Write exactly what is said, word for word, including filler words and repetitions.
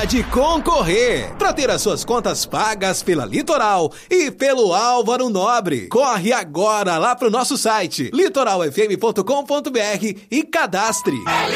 hora de concorrer. Para ter as suas contas pagas pela Litoral e pelo Álvaro Nobre. Corre agora lá pro nosso site litoral f m ponto com ponto b r e cadastre.